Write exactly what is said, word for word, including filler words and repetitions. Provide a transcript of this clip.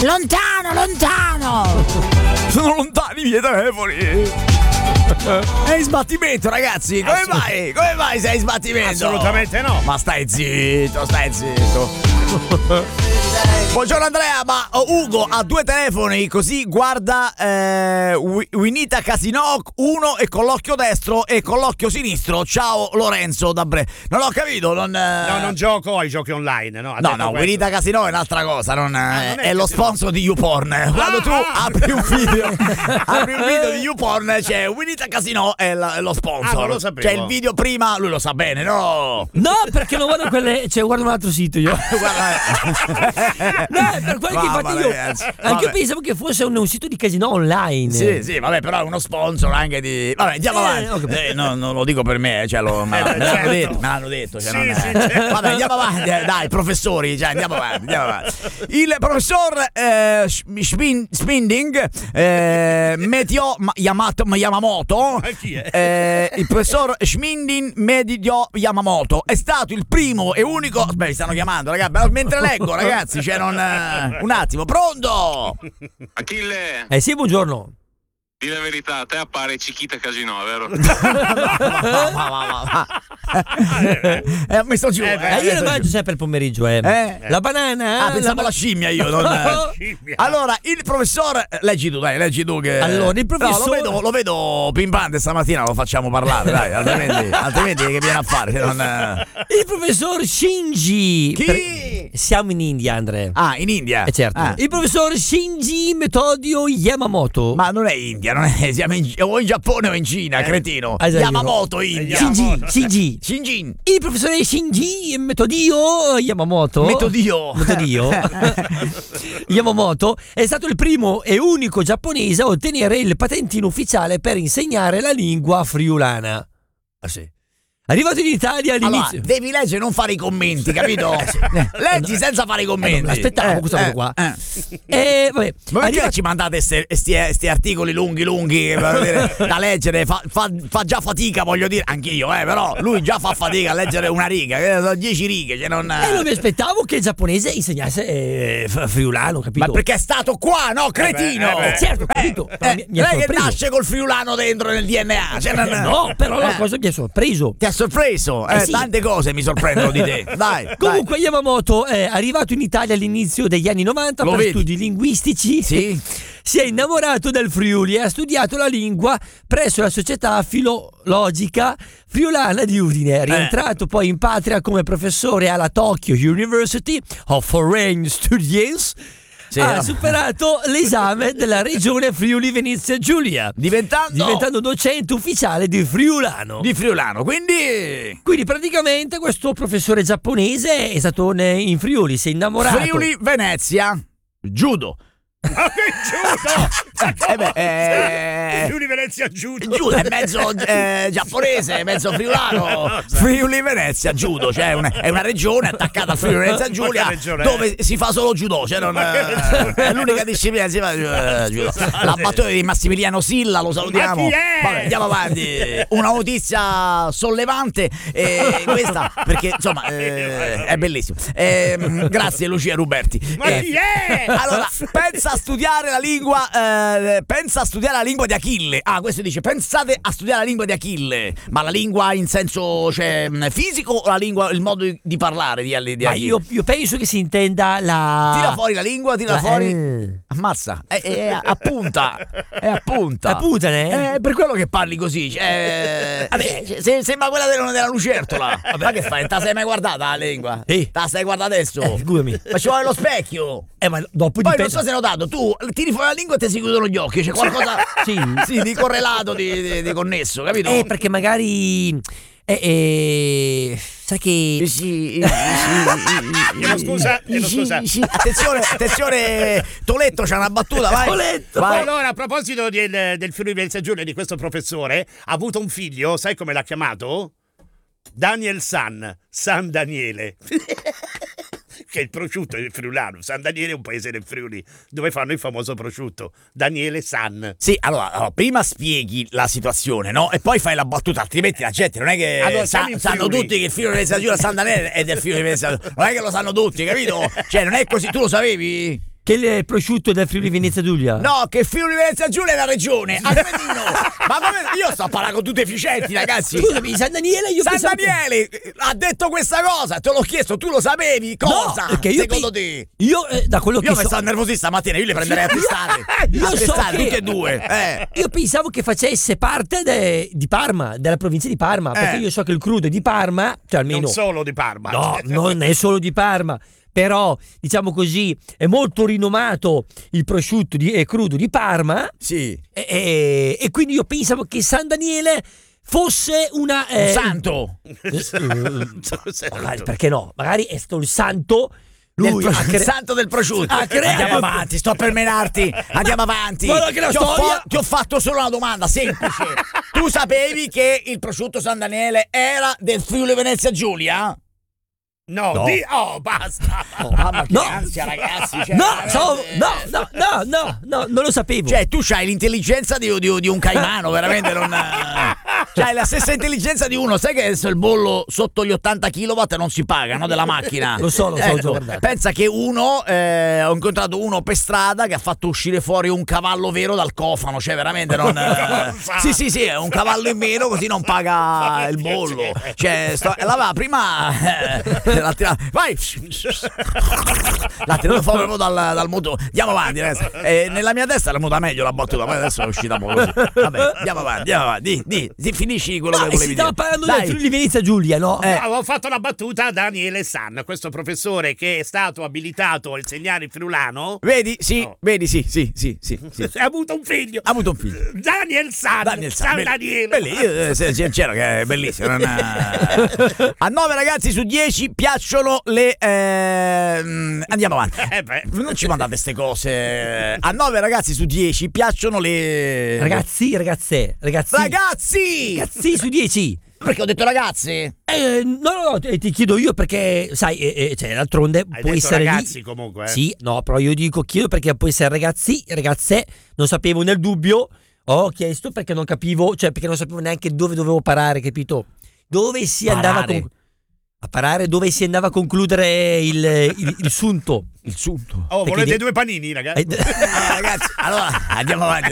Lontano, lontano! Sono lontani i miei telefoni! È in sbattimento, ragazzi! Come mai? Come mai sei in sbattimento? Assolutamente no! Ma stai zitto, stai zitto! Buongiorno Andrea, ma Ugo ha due telefoni, così guarda eh, Winita Casino uno e con l'occhio destro e con l'occhio sinistro. Ciao Lorenzo da Bre. Non ho capito, non eh... No, non gioco ai giochi online, no? No, no, Winita Casino è un'altra cosa, non, ah, eh, non è, è lo sponsor di YouPorn. Quando ah, tu ah. apri un video, apri un video di YouPorn, c'è Winita Casino è, la, è lo sponsor. Ah, non lo sapevo. C'è il video prima, lui lo sa bene, no? No, perché non guardo quelle, cioè guardo un altro sito io. No, per quello che infatti io anche io pensavo che fosse un, un sito di casino online. Sì, sì, vabbè, però è uno sponsor anche di. Vabbè, andiamo eh, avanti. Eh, no, non lo dico per me, cioè lo, me, me, l'hanno detto, me l'hanno detto. Cioè, sì, non è... sì, certo. Vabbè, andiamo avanti, eh, dai, professori, cioè, andiamo avanti, andiamo avanti. Il professor eh, Spin, Spinding eh, Meteo Yamato, Yamamoto eh, il professor Schminding Medio Yamamoto è stato il primo e unico. Beh, mi stanno chiamando, ragazzi, mentre leggo, ragazzi, cioè non. Un attimo, pronto? Achille. Eh sì, buongiorno. Di la verità, a te appare Cichita Casino, vero? eh, ho messo giù. Eh, eh, io lo mangio sempre il pomeriggio, eh. eh. La banana. Ah, pensavo la... alla scimmia io. Non... Allora, il professor. Leggi tu, dai, leggi tu che. Allora, il professor. No, lo vedo, lo vedo pimpante stamattina, lo facciamo parlare, dai, altrimenti, altrimenti che viene a fare? Non... Il professor Shinji. Chi? Per... Siamo in India, Andrea. Ah, in India? Eh certo. Ah. Il professor Shinji Metodio Yamamoto. Ma non è India. Non è, siamo in, o in Giappone o in Cina, eh, cretino. Ah, Yamamoto, India. Shinji, Shinji. Shinji. Il professore Shinji Metodio Yamamoto. Metodio. Metodio. Yamamoto è stato il primo e unico giapponese a ottenere il patentino ufficiale per insegnare la lingua friulana. Ah sì. Arrivato in Italia all'inizio. Allora, devi leggere e non fare i commenti, capito? Leggi senza fare i commenti. Eh, aspettavo eh, questo eh, qua. Eh. E vabbè. Ma perché arriva... ci mandate questi articoli lunghi lunghi dire, da leggere? Fa, fa, fa già fatica, voglio dire, anch'io, eh, però lui già fa fatica a leggere una riga, sono dieci righe. Cioè non... E non mi aspettavo che il giapponese insegnasse eh, friulano, capito? Ma perché è stato qua, no, cretino? Eh, beh, eh, certo, capito. Eh, eh, non è che nasce col friulano dentro nel D N A. Cioè, non... No, però la eh. cosa mi ha sorpreso. Ti ha sorpreso? Eh, eh, sì. Tante cose mi sorprendono di te. Dai. Comunque dai. Yamamoto è arrivato in Italia all'inizio degli anni novanta Lo per vedi? studi linguistici. Sì. Si è innamorato del Friuli e ha studiato la lingua presso la Società Filologica Friulana di Udine. È rientrato eh. poi in patria come professore alla Tokyo University of Foreign Studies. Sì, ha no. superato l'esame della regione Friuli Venezia Giulia, diventando diventando docente ufficiale di friulano. Di friulano, quindi quindi praticamente questo professore giapponese è stato in Friuli, si è innamorato. Friuli Venezia Judo. Ma che judo? Eh beh, eh... Friuli Venezia judo. Judo è mezzo eh, giapponese, mezzo friulano. Friuli Venezia judo, cioè una, è una regione attaccata al Friuli Venezia Giulia dove si fa solo judo, cioè non, eh, è l'unica disciplina che si fa eh, judo. La battuta di Massimiliano Silla, lo salutiamo. Vabbè, andiamo avanti. Una notizia sollevante eh, questa perché insomma eh, è bellissimo. Eh, grazie Lucia Ruberti. Ma eh, chi è? Allora, pensa a studiare la lingua eh, pensa a studiare la lingua di Achille. Ah, questo dice pensate a studiare la lingua di Achille, ma la lingua in senso cioè, fisico o la lingua, il modo di, di parlare di, di Achille? Ma io, io penso che si intenda la tira fuori la lingua, tira la, fuori eh. ammazza, è, è, è appunta è appunta appuntane è per quello che parli così cioè, vabbè, se, sembra quella della, della lucertola. Vabbè. Ma che fai? Te la sei mai guardata la lingua? Sì. Te la stai guardando adesso? Eh, scusami. Ma ci vuole lo specchio. Eh, ma dopo poi dipende. non so se hai notato, tu tiri fuori la lingua e ti si chiudono gli occhi, c'è qualcosa sì. sì, di correlato, di, di, di connesso, capito? Eh, perché magari eh, eh, sai che sì, chiedo scusa, chiedo scusa. Attenzione, attenzione, Toletto c'ha una battuta, vai. Toletto. Vai. Allora, a proposito del, del Friuli Venezia Giulia, di questo professore, ha avuto un figlio, sai come l'ha chiamato? Daniel San, San Daniele. Che è il prosciutto del friulano. San Daniele è un paese del Friuli dove fanno il famoso prosciutto. Daniele San. Sì, allora, allora prima spieghi la situazione, no? E poi fai la battuta, altrimenti la gente non è che allora, sa, sanno tutti che il Friuli Venezia Giulia San Daniele è del Friuli Venezia Giulia. Non è che lo sanno tutti, capito? Cioè, non è così, tu lo sapevi? Che il prosciutto del Friuli Venezia Giulia? No, che Friuli Venezia Giulia è la regione. Almeno. Ma come io sto a parlare con tutti efficienti, ragazzi. Scusami, San Daniele io San pensavo che- Daniele ha detto questa cosa, te l'ho chiesto, tu lo sapevi? Cosa? No, perché io secondo pe- te? Io eh, da quello Io che mi so sto nervosista stamattina, io li prenderei a testare. Io a so testare, che- tutti e due. Eh. Io pensavo che facesse parte de- di Parma, della provincia di Parma, perché Eh. io so che il crudo è di Parma, cioè almeno Non solo di Parma. no, non è solo di Parma, però diciamo così è molto rinomato il prosciutto di, eh, crudo di Parma Sì. e, e- e quindi io pensavo che San Daniele fosse una Un eh, santo. magari, perché no? Magari è stato il santo. Del Lui pro- ha il cre- santo del prosciutto. ha creato- Andiamo avanti, sto per menarti. Andiamo avanti. Guarda che la ti, ho storia- fa- ti ho fatto solo una domanda semplice. Tu sapevi che il prosciutto San Daniele era del Friuli Venezia Giulia? No, No. di- oh, basta. Oh, mamma che No. ansia, ragazzi. Cioè, No, veramente- so- no, no, no, no, no, non lo sapevo. Cioè, tu c'hai l'intelligenza di, di- di un caimano, veramente non. C'hai la stessa intelligenza di uno. Sai che adesso il bollo sotto gli ottanta chilowatt non si paga, no? Della macchina. Lo so, lo so, ho già guardato. Pensa che uno, eh, ho incontrato uno per strada che ha fatto uscire fuori un cavallo vero dal cofano. Cioè, veramente non. eh, sì, sì, sì, è un cavallo in meno, così non paga il bollo. Cioè, sto, la va, prima. eh, l'ha tirato. Vai! L'ha tirato fuori proprio dal, dal motore. Andiamo avanti adesso. Eh, nella mia testa era venuta meglio la battuta, poi adesso è uscita un po' così. Vabbè, andiamo avanti, andiamo avanti. Di, di, di, finisci quello No, che e si volevi stava dire. parlando Dai. del Friuli Venezia Giulia, no? Eh. Avevo fatto una battuta a Daniele San, questo professore che è stato abilitato a insegnare il friulano. Vedi? Sì, No. vedi, sì, sì, sì, sì, sì. Ha avuto un figlio. Ha avuto un figlio. Daniel San. Daniel San, San belli- Daniele. belli- io, eh, sincero che è bellissimo. non è- A nove ragazzi su dieci piacciono le. ehm, Andiamo avanti. Eh beh. Non ci mandate ste cose. A nove ragazzi su dieci piacciono le. Ragazzi, ragazze, ragazzi. Ragazzi! Ragazzi su dieci. Perché ho detto ragazzi? Eh, no, no, no, ti ti chiedo io perché, sai, eh, eh, cioè, d'altronde Hai può detto essere ragazzi lì. comunque. Eh. Sì, no, però io dico chiedo perché può essere ragazzi, ragazze, non sapevo nel dubbio, ho chiesto perché non capivo, cioè perché non sapevo neanche dove dovevo parare, capito? Dove si andava a, Parare. conc- a parare, dove si andava a concludere il, il, il sunto. Il sunto. Oh, Perché volete di- due panini, ragazzi? Eh, Ah, ragazzi, allora andiamo avanti.